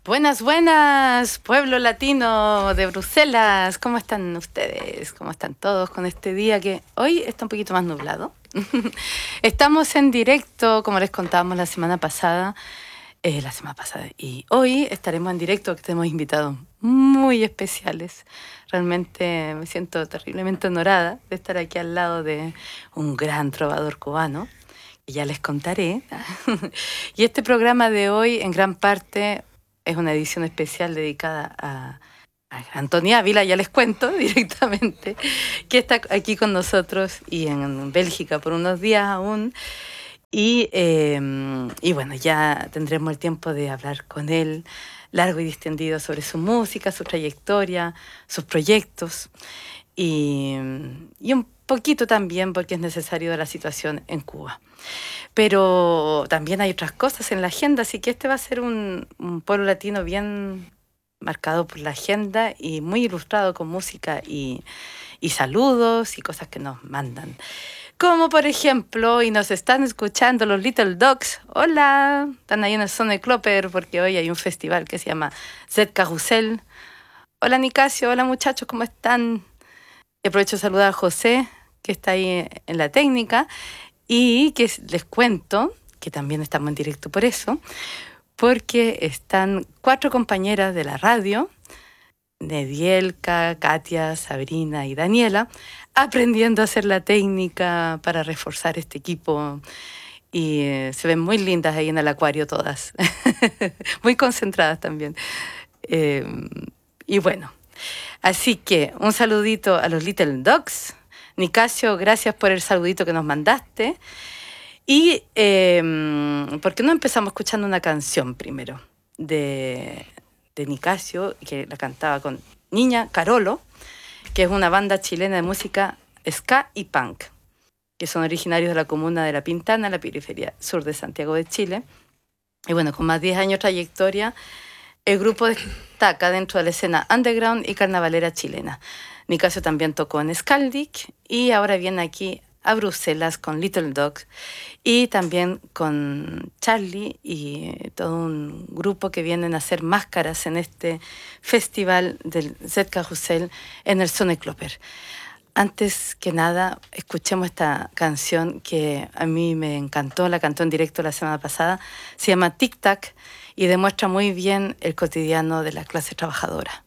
Buenas, buenas, pueblo latino de Bruselas. ¿Cómo están ustedes? ¿Cómo están todos con este día que hoy está un poquito más nublado? Estamos en directo, como les contábamos la semana pasada, y hoy estaremos en directo, que tenemos invitados muy especiales. Realmente me siento terriblemente honorada de estar aquí al lado de un gran trovador cubano, que ya les contaré. Y este programa de hoy, en gran parte, es una edición especial dedicada a Antonia Ávila, ya les cuento directamente, que está aquí con nosotros y en Bélgica por unos días aún. Y bueno, ya tendremos el tiempo de hablar con él largo y distendido sobre su música, su trayectoria, sus proyectos y un poquito también porque es necesario de la situación en Cuba. Pero también hay otras cosas en la agenda, así que este va a ser un pueblo latino bien marcado por la agenda y muy ilustrado con música y saludos y cosas que nos mandan. Como por ejemplo, y nos están escuchando los Little Dogs. Hola, están ahí en el Sony Cloper porque hoy hay un festival que se llama Z Carrusel. Hola Nicasio, hola muchachos, ¿cómo están? Y aprovecho de saludar a José, que está ahí en la técnica, y que les cuento que también estamos en directo por eso, porque están 4 compañeras de la radio, Nedielka, Katia, Sabrina y Daniela, aprendiendo a hacer la técnica para reforzar este equipo. Y se ven muy lindas ahí en el acuario todas, muy concentradas también. Eh, y bueno, así que un saludito a los Little Dogs. Nicasio, gracias por el saludito que nos mandaste. Y ¿por qué no empezamos escuchando una canción primero de Nicasio, que la cantaba con Niña Carolo, que es una banda chilena de música ska y punk, que son originarios de la comuna de La Pintana, la periferia sur de Santiago de Chile. Y bueno, con más de 10 años de trayectoria, el grupo destaca dentro de la escena underground y carnavalera chilena. Nicasio también tocó en Skaldik y ahora viene aquí a Bruselas con Little Dogs y también con Charlie y todo un grupo que vienen a hacer máscaras en este festival del Z Carrusel en el Sony Cloper. Antes que nada, escuchemos esta canción que a mí me encantó, la cantó en directo la semana pasada, se llama Tic Tac y demuestra muy bien el cotidiano de la clase trabajadora.